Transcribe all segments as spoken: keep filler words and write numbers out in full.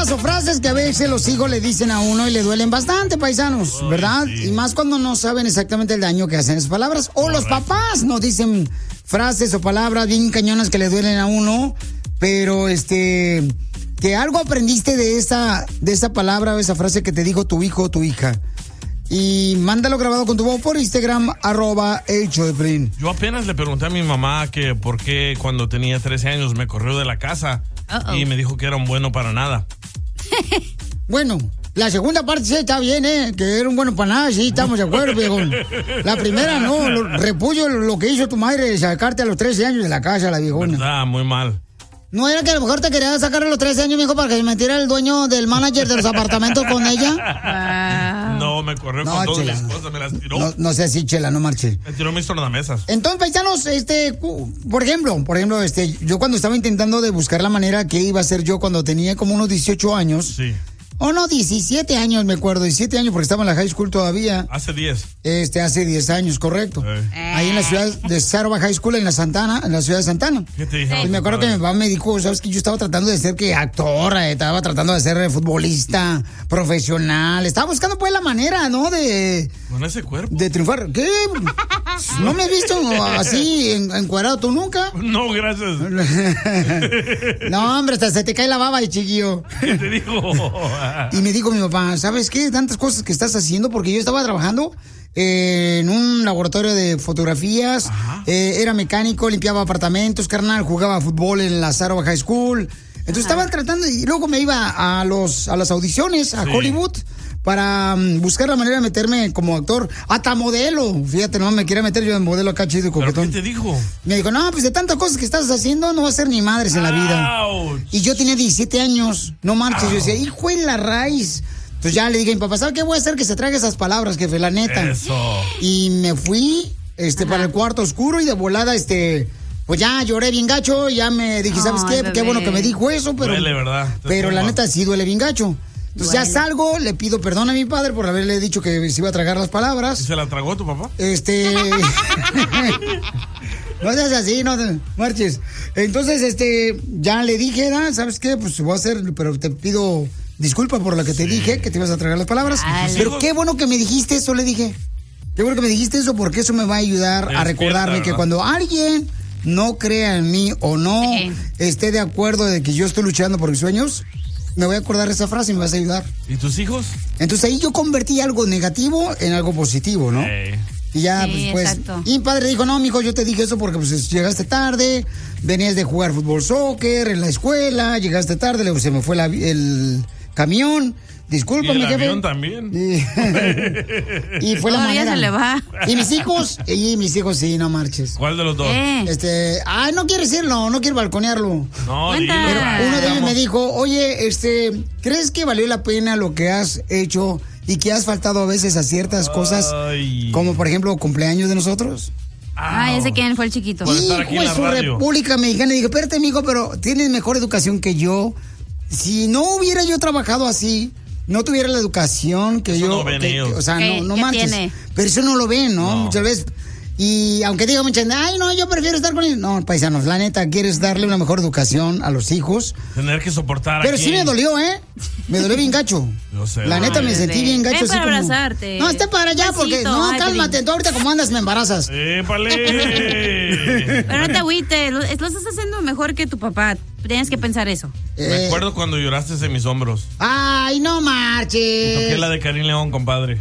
palabras o frases que a veces los hijos le dicen a uno y le duelen bastante, paisanos, ¿verdad? Ay, sí. Y más cuando no saben exactamente el daño que hacen esas palabras. O Correcto. Los papás nos dicen frases o palabras bien cañonas que le duelen a uno, pero este... que algo aprendiste de esa, de esa palabra o esa frase que te dijo tu hijo o tu hija. Y mándalo grabado con tu voz por Instagram, arroba el show de Piolín. Yo apenas le pregunté a mi mamá que por qué cuando tenía trece años me corrió de la casa. Uh-oh. Y me dijo que era un bueno para nada. Bueno, la segunda parte sí está bien, ¿eh? Que era un bueno para nada, sí, estamos de acuerdo, viejo. La primera, no, lo, repullo lo que hizo tu madre de sacarte a los trece años de la casa, la viejona. Verdad, muy mal. ¿No era que a lo mejor te quería sacar a los trece años, mijo, para que se metiera el dueño del manager de los apartamentos con ella? Wow. No, me corrió no, con todas mis cosas, me las tiró. No, no sé así, Chela, no marche. Me tiró mis tornamesas. Entonces, paisanos, este, por ejemplo, por ejemplo, este, yo cuando estaba intentando de buscar la manera que iba a ser yo cuando tenía como unos dieciocho años. Sí. Oh, no, diecisiete años, me acuerdo, diecisiete años porque estaba en la high school todavía. Hace diez. Este, hace diez años, correcto. Eh. Ahí en la ciudad de Saroba High School, en la Santana, en la ciudad de Santana. ¿Qué te dijo? Y me acuerdo que mi papá me dijo, sabes que yo estaba tratando de ser que actor, eh, estaba tratando de ser futbolista profesional, estaba buscando pues la manera, ¿no? De... Con ese cuerpo. De triunfar. ¿Qué? ¿No me has visto así en, encuadrado tú nunca? No, gracias. No, hombre, hasta se te cae la baba, chiquillo. ¿Qué te dijo? Y me dijo mi papá, ¿sabes qué? Tantas cosas que estás haciendo, porque yo estaba trabajando eh, en un laboratorio de fotografías, eh, era mecánico, limpiaba apartamentos, carnal, jugaba fútbol en la Saroba High School. Entonces Ajá. estaba tratando, y luego me iba a los a las audiciones, a sí. Hollywood, para um, buscar la manera de meterme como actor, hasta modelo. Fíjate, no me quería meter yo en modelo acá chido y coquetón. ¿Pero qué te dijo? Me dijo, no, pues de tantas cosas que estás haciendo, no va a ser ni madres en la vida. Ouch. Y yo tenía diecisiete años, no marches. Ouch. Yo decía, hijo de la raíz. Entonces ya le dije a mi papá, ¿sabe qué voy a hacer? Que se trague esas palabras, jefe, la neta. Eso. Y me fui este, para el cuarto oscuro y de volada, este... Pues ya lloré bien gacho, ya me dije, ¿sabes oh, qué? Bebé. Qué bueno que me dijo eso, pero... Duele, ¿verdad? Pero la neta sí duele bien gacho. Entonces duele. Ya salgo, le pido perdón a mi padre por haberle dicho que se iba a tragar las palabras. ¿Y se la tragó tu papá? Este... No seas así, no te marches. Entonces, este, ya le dije, ¿no? ¿Sabes qué? Pues voy a hacer, pero te pido disculpa por lo que te sí. dije, que te ibas a tragar las palabras. Dale. Pero qué bueno que me dijiste eso, le dije. Qué bueno que me dijiste eso, porque eso me va a ayudar Despierta, a recordarme ¿verdad? Que cuando alguien... no crea en mí o no sí. esté de acuerdo de que yo estoy luchando por mis sueños, me voy a acordar de esa frase y me vas a ayudar. ¿Y tus hijos? Entonces ahí yo convertí algo negativo en algo positivo, ¿no? Sí. Y ya, sí, pues, pues y mi padre dijo, no, mijo, yo te dije eso porque pues llegaste tarde, venías de jugar fútbol, soccer en la escuela, llegaste tarde, luego se me fue la, el camión. Discúlpame, y el jefe. avión también. Y, y fue la manera. Se le va. Y mis hijos, y mis hijos sí, no marches. ¿Cuál de los dos? Eh. Este, ay, no quiero decirlo, no quiero balconearlo. No, dilo. Pero uno de ellos me dijo, oye, este, ¿crees que valió la pena lo que has hecho y que has faltado a veces a ciertas cosas, ay. Como por ejemplo cumpleaños de nosotros? Ah, ese quién fue el chiquito. Hijo de su República Mexicana. Y digo, espérate, amigo, pero tienes mejor educación que yo. Si no hubiera yo trabajado así, no tuviera la educación que eso yo... No ven que, ellos. que, o sea, ¿Qué, no, no ¿qué manches. Tiene? Pero eso no lo ven, ¿no? no. Muchas veces... Y aunque diga mucha gente, ay, no, yo prefiero estar con ellos. No, paisanos, la neta, quieres darle una mejor educación a los hijos. Tener que soportar Pero aquí. sí me dolió, ¿eh? Me dolió bien gacho. Yo sé. La neta, ay, me bebé. sentí bien gacho. Ven para así como... abrazarte. No, esté para allá, Besito. porque... No, ay, cálmate, tú ahorita como andas me embarazas. ¡Épale! Pero no te agüites, lo, lo estás haciendo mejor que tu papá. Tienes que pensar eso. Eh... Me acuerdo cuando lloraste en mis hombros. ¡Ay, no marches! Toqué la de Karim León, compadre.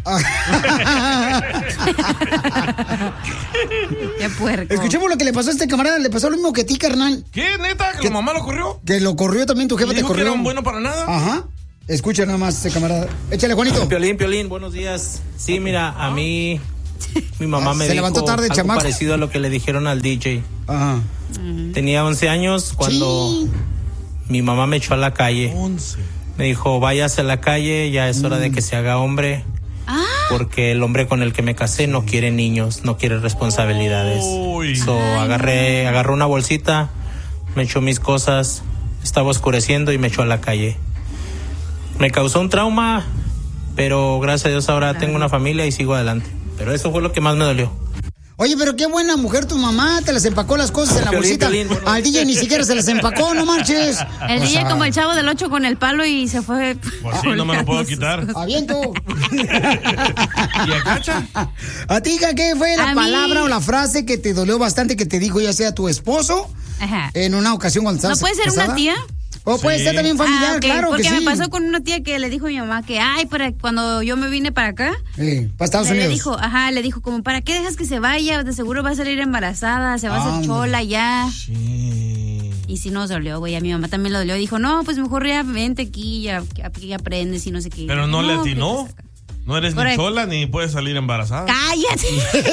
¡Qué puerco! Escuchemos lo que le pasó a este camarada. Le pasó lo mismo que a ti, carnal. ¿Qué, neta? ¿Que, ¿Que la mamá lo corrió? Que lo corrió también, tu jefe te corrió. ¿Que era un bueno para nada? Ajá. Escucha nada más este camarada. Échale, Juanito. Piolín, Piolín, buenos días. Sí, mira, a mí... Mi mamá me Se dijo levantó tarde, algo chamaco. parecido a lo que le dijeron al D J. Ajá. Tenía once años cuando sí. mi mamá me echó a la calle. once. Me dijo, váyase a la calle, ya es hora mm. de que se haga hombre. Ah. Porque el hombre con el que me casé no quiere niños, no quiere responsabilidades. Uy. So, agarré, agarró una bolsita, me echó mis cosas, estaba oscureciendo y me echó a la calle. Me causó un trauma, pero gracias a Dios ahora Ay. tengo una familia y sigo adelante. Pero eso fue lo que más me dolió. Oye, pero qué buena mujer tu mamá, te las empacó las cosas en la bolsita. Al D J ni siquiera se las empacó, no manches. El o D J sea... como el Chavo del Ocho con el palo y se fue. Pues sí, no me lo puedo quitar. Aviento. ¿Y a Cacha? ¿A ti, qué fue la a palabra mí... o la frase que te dolió bastante que te dijo ya sea tu esposo? Ajá. En una ocasión cuando estabas ¿No puede ser casada? una tía? O sí. puede ser también familiar, ah, okay. claro Porque que sí. me pasó con una tía que le dijo a mi mamá que, ay, para cuando yo me vine para acá. Sí, para Estados Unidos. Le dijo, ajá, le dijo como, ¿para qué dejas que se vaya? De seguro va a salir embarazada, se va ah, a hacer chola ya. Sí. Y si no, se dolió, güey, a mi mamá también lo dolió. Dijo, no, pues mejor ya vente aquí, ya, aquí aprendes y no sé qué. Pero no, no le atinó. Pues, no eres Por ni ahí. chola ni puedes salir embarazada. ¡Cállate!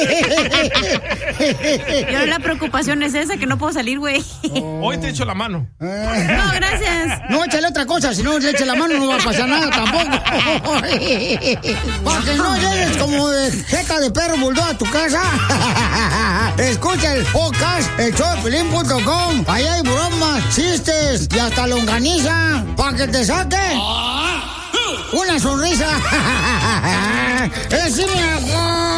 Yo la preocupación es esa, que no puedo salir, güey. Oh. Hoy te echo la mano. Eh. No, gracias. No, échale otra cosa, si no le eche la mano no va a pasar nada tampoco. Para que no llegues como de jeta de perro bulldog a tu casa. Escucha el podcast, el show de Piolín punto com. Ahí hay bromas, chistes y hasta longaniza para que te saque una sonrisa. ¡Es mi